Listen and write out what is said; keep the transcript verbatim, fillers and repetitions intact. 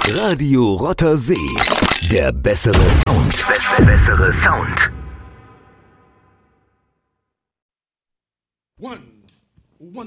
Radio Rotter See. Der bessere Sound. Bess- bessere Sound. One. One.